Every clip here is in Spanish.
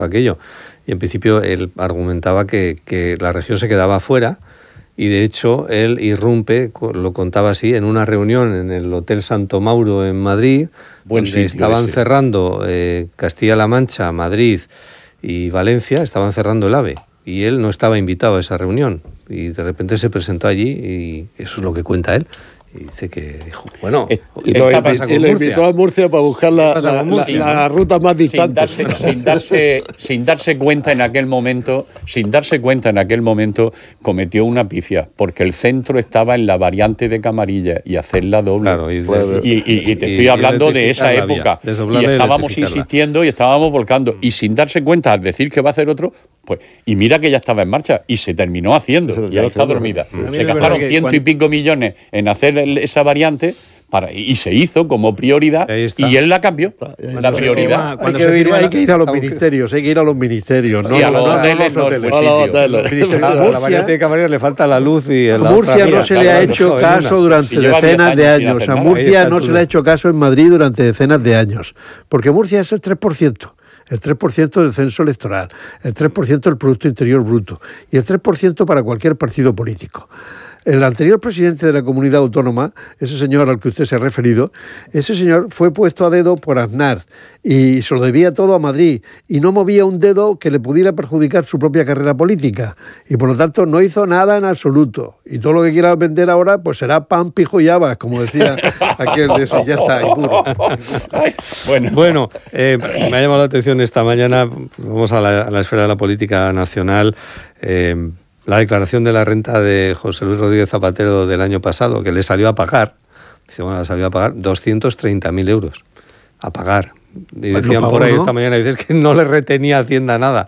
aquello. Y en principio él argumentaba que la región se quedaba fuera, y de hecho él irrumpe, lo contaba así, en una reunión en el Hotel Santo Mauro en Madrid, donde estaban cerrando Castilla-La Mancha, Madrid y Valencia, estaban cerrando el AVE, y él no estaba invitado a esa reunión, y de repente se presentó allí, y eso es lo que cuenta él. Y dice que dijo, bueno, y lo invitó a Murcia para buscar la ruta más distante. Sin darse cuenta en aquel momento, cometió una pifia, porque el centro estaba en la variante de Camarilla y hacerla doble. Claro, y te estoy hablando de esa época. Y estábamos insistiendo y estábamos volcando. Y sin darse cuenta, al decir que va a hacer otro, pues, y mira que ya estaba en marcha y se terminó haciendo, y ahí está dormida. Se gastaron 100 y pico millones en hacer esa variante y se hizo como prioridad, y él la cambió, la prioridad. Hay que ir a los ministerios, no a los hoteles. La variante de Camarilla le falta la luz y a Murcia no se le ha hecho caso durante decenas de años. A Murcia no se le ha hecho caso en Madrid durante decenas de años, porque Murcia es el 3%. El 3% del censo electoral, el 3% del Producto Interior Bruto y el 3% para cualquier partido político. El anterior presidente de la comunidad autónoma, ese señor al que usted se ha referido, ese señor fue puesto a dedo por Aznar y se lo debía todo a Madrid y no movía un dedo que le pudiera perjudicar su propia carrera política, y por lo tanto no hizo nada en absoluto, y todo lo que quiera vender ahora pues será pan, pijo y habas, como decía aquel de eso, y ya está, y puro. Bueno, me ha llamado la atención esta mañana, vamos a la esfera de la política nacional, la declaración de la renta de José Luis Rodríguez Zapatero del año pasado, que le salió a pagar, le salió a pagar 230.000 euros, a pagar. Y decían por ahí esta mañana, dices que no le retenía Hacienda nada.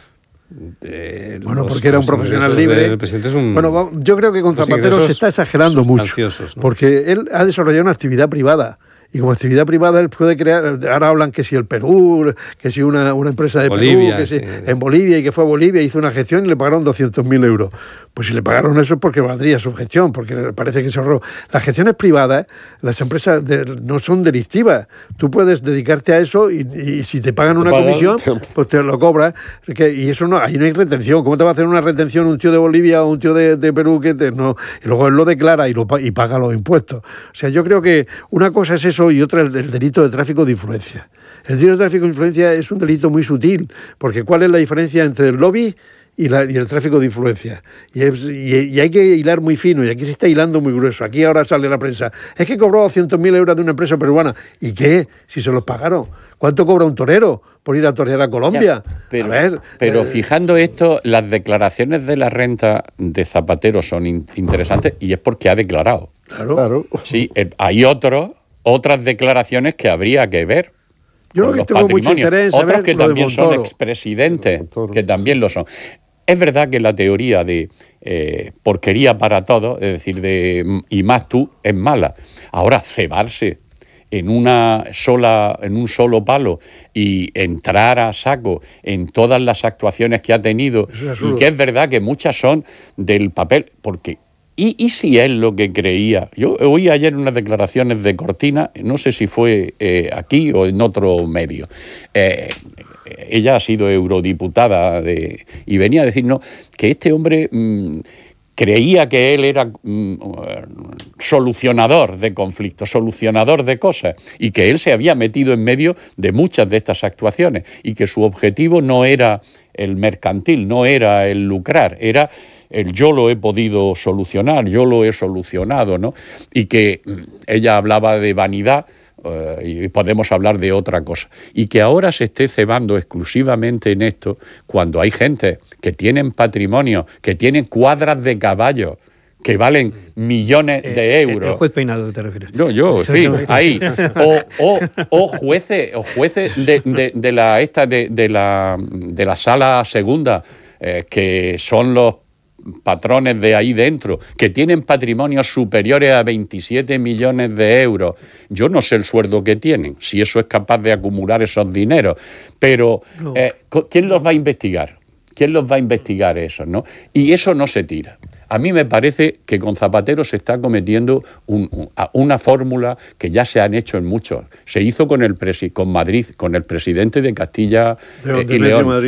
Porque era un profesional libre. Yo creo que con Zapatero se está exagerando mucho, ¿no? Porque él ha desarrollado una actividad privada. Y como actividad privada él puede crear, ahora hablan que si el Perú, que si una empresa de Bolivia, Perú, que si en Bolivia, y que fue a Bolivia, hizo una gestión y le pagaron 200.000 euros. Pues si le pagaron eso es porque valdría su gestión, porque parece que se ahorró. Las gestiones privadas, las empresas no son delictivas. Tú puedes dedicarte a eso y si te pagan una comisión, pues te lo cobras. Y eso ahí no hay retención. ¿Cómo te va a hacer una retención un tío de Bolivia o un tío de Perú no? Y luego él lo declara y paga los impuestos. O sea, yo creo que una cosa es eso y otra el delito de tráfico de influencia. El delito de tráfico de influencia es un delito muy sutil, porque ¿cuál es la diferencia entre el lobby y el tráfico de influencia? Y hay que hilar muy fino, y aquí se está hilando muy grueso. Aquí ahora sale la prensa, es que cobró 200.000 euros de una empresa peruana. ¿Y qué? Si se los pagaron. ¿Cuánto cobra un torero por ir a torear a Colombia? Pero fijando esto, las declaraciones de la renta de Zapatero son interesantes, y es porque ha declarado. Claro. Sí, hay otras declaraciones que habría que ver. Yo lo que tengo mucho interés en saber otros que también son expresidentes, que también lo son. Es verdad que la teoría de porquería para todos, es decir, y más tú, es mala. Ahora, cebarse en un solo palo y entrar a saco en todas las actuaciones que ha tenido, y que es verdad que muchas son del papel, porque ¿Y si es lo que creía? Yo oí ayer unas declaraciones de Cortina, no sé si fue aquí o en otro medio. Ella ha sido eurodiputada y venía a decirnos que este hombre creía que él era solucionador de conflictos, solucionador de cosas, y que él se había metido en medio de muchas de estas actuaciones, y que su objetivo no era el mercantil, no era el lucrar, era el yo lo he podido solucionar, yo lo he solucionado, ¿no? Y que ella hablaba de vanidad, y podemos hablar de otra cosa. Y que ahora se esté cebando exclusivamente en esto, cuando hay gente que tienen patrimonio, que tienen cuadras de caballos, que valen millones de euros. El juez Peinado, ¿te refieres? En fin, ahí. O jueces de la sala segunda, que son los patrones de ahí dentro, que tienen patrimonios superiores a 27 millones de euros. Yo no sé el sueldo que tienen, si eso es capaz de acumular esos dineros, pero ¿quién los va a investigar? ¿Quién los va a investigar eso, no? Y eso no se tira. A mí me parece que con Zapatero se está cometiendo una fórmula que ya se han hecho en muchos. Se hizo con Madrid, con el presidente de Castilla y León.